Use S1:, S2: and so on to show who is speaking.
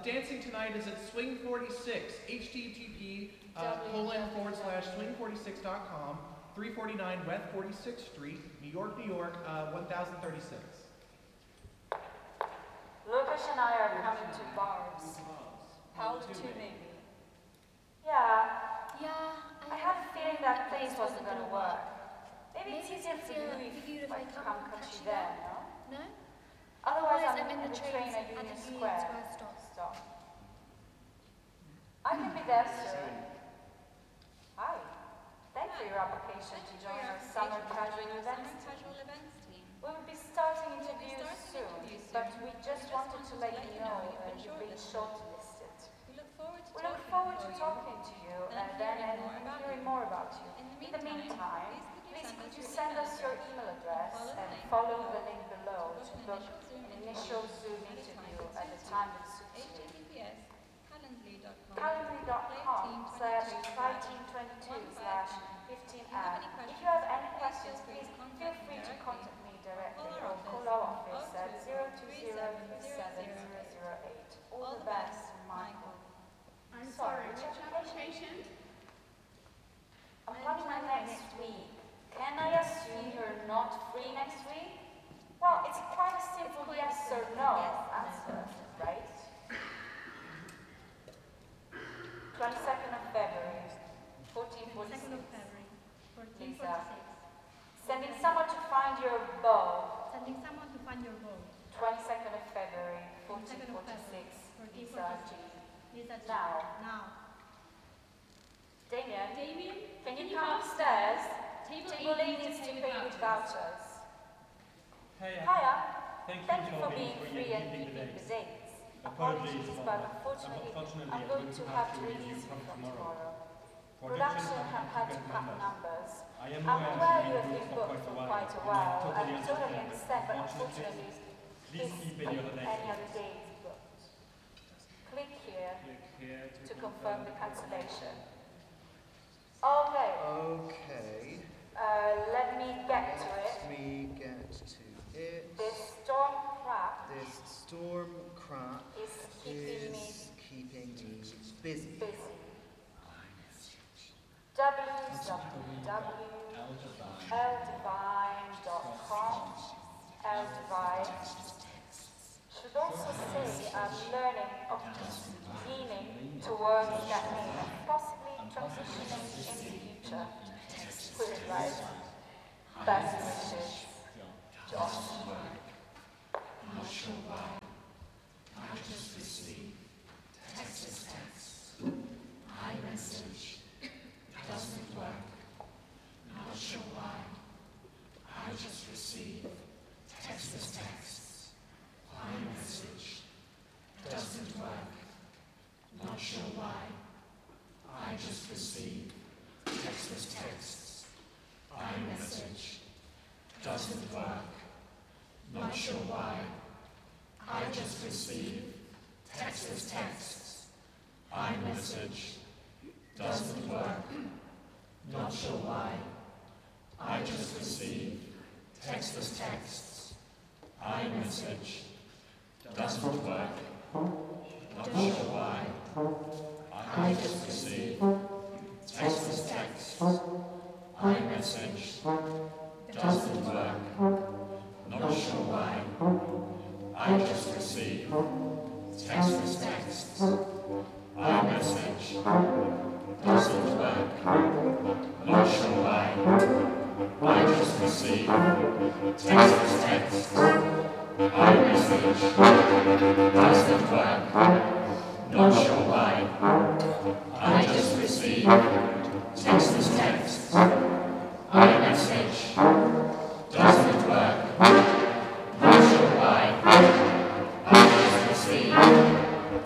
S1: dancing tonight is at Swing 46, http :/swing46.com, 349 West 46th Street, New York, 1036.
S2: Lucas and I are coming to bars.
S3: Paul too, maybe.
S2: Yeah,
S3: Yeah,
S2: I had a feeling that place wasn't gonna work. Maybe it's easier for you if I come catch you there, no?
S3: No?
S2: Otherwise, I'm in the train at Union Square stop. I can be there soon. Hi. Thanks for your application to join our summer casual events team. We will be starting interviews soon, but we just wanted to let you know you've been shortlisted.
S3: We look
S2: forward to talking to you and hearing more about you. In the meantime, please could you send us your email address and follow the link below to book an initial Zoom interview at the time that suits you. Calendly.com/flyteam22/15am. If you have any questions, please feel free to contact me directly or call our office at 020-370-008. All the best, Michael.
S4: I'm sorry, which application?
S2: I'm planning my next week. Can I assume you're not free next week? Well, it's quite a simple yes or no answer, right? 22nd of February, 1446.
S4: 2nd of February,
S2: Lisa.
S4: 1446.
S2: Sending someone to find your bow.
S4: Sending someone to find your boat.
S2: 22nd of February,
S4: 22nd of February,
S2: 1446. Lisa G.
S4: Lisa G.
S2: Now. Damien,
S4: Damien,
S2: can you come upstairs?
S4: Table
S2: A needs to pay with vouchers.
S5: Hiya.
S2: Hiya.
S5: Thank you
S2: for being free and keeping the dates. Apologies, but unfortunately, I'm going to have to release you from tomorrow. Production have had to cut numbers. I'm aware you have been booked for quite a while. I totally understand, but unfortunately,
S5: Please keep any other
S2: days booked. Click here to confirm the cancellation. Okay.
S6: Okay.
S2: Let me get to it.
S6: Let me get to it.
S2: This storm crap
S6: is
S2: keeping me
S6: busy.
S2: www.eldivine.com. Eldivine. Should also say I'm leaning towards that name and possibly transitioning in the future. Put it right. Best wishes, Josh.
S7: Not sure why. I just received text. iMessage doesn't work. Not sure why. I just received text. iMessage doesn't work. Not sure why. I just received text. iMessage doesn't work. Not sure why. I just received text. iMessage doesn't work. Not sure why. I just received text. iMessage doesn't work. Not sure why. I just received text. iMessage doesn't work. Not sure why. I just received text. iMessage doesn't work. Not sure why. I just received text. iMessage